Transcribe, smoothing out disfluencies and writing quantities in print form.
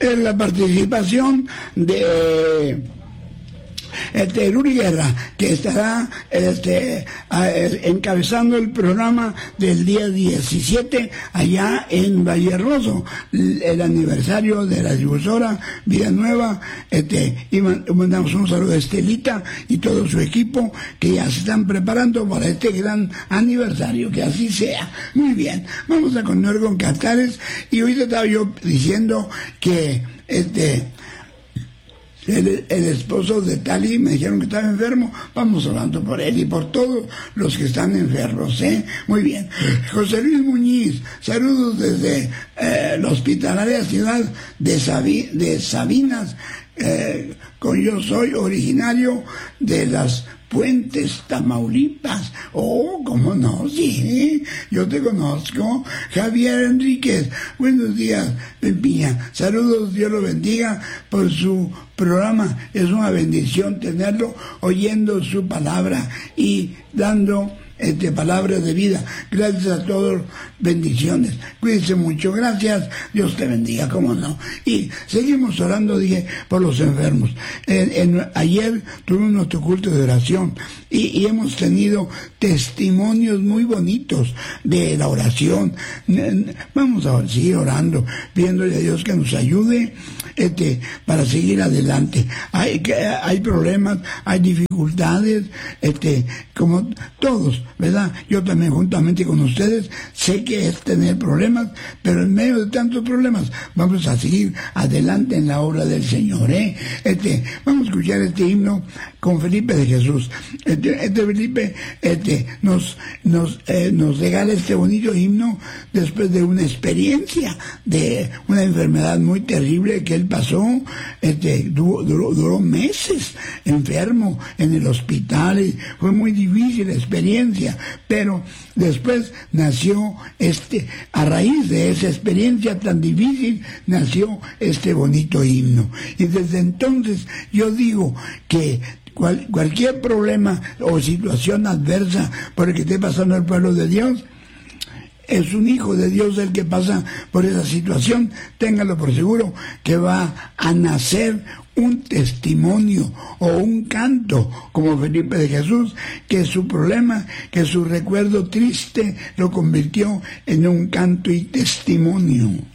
la participación de Ruri Guerra, que estará encabezando el programa del día 17 allá en Vallehermoso, el aniversario de la difusora Vida Nueva. Y mandamos un saludo a Estelita y todo su equipo, que ya se están preparando para este gran aniversario, que así sea. Muy bien, vamos a continuar con Cantares. Y hoy te estaba yo diciendo que el esposo de Tali me dijeron que estaba enfermo. Vamos orando por él y por todos los que están enfermos, ¿eh? Muy bien. José Luis Muñiz, saludos desde la hospitalaria ciudad de Sabinas. Yo soy originario de las Puentes, Tamaulipas. Oh, ¿cómo no? Sí, yo te conozco. Javier Enríquez, buenos días, Pepilla. Saludos, Dios lo bendiga por su programa. Es una bendición tenerlo, oyendo su palabra y dando palabras de vida. Gracias a todos, bendiciones. Cuídense mucho, gracias, Dios te bendiga, cómo no. Y seguimos orando, dije, por los enfermos. Ayer tuvimos nuestro culto de oración y hemos tenido testimonios muy bonitos de la oración. Vamos a seguir orando, pidiéndole a Dios que nos ayude para seguir adelante. Hay problemas, hay dificultades, como todos, ¿verdad? Yo también, juntamente con ustedes, sé que es tener problemas, pero en medio de tantos problemas vamos a seguir adelante en la obra del Señor, ¿eh? Vamos a escuchar este himno con Felipe de Jesús. Felipe nos regala este bonito himno después de una experiencia de una enfermedad muy terrible que él pasó. Duró meses enfermo en el hospital y fue muy difícil la experiencia, pero después nació a raíz de esa experiencia tan difícil, nació este bonito himno. Y desde entonces yo digo que cualquier problema o situación adversa por el que esté pasando el pueblo de Dios, es un hijo de Dios el que pasa por esa situación. Téngalo por seguro que va a nacer un testimonio o un canto como Felipe de Jesús, que su problema, que su recuerdo triste lo convirtió en un canto y testimonio.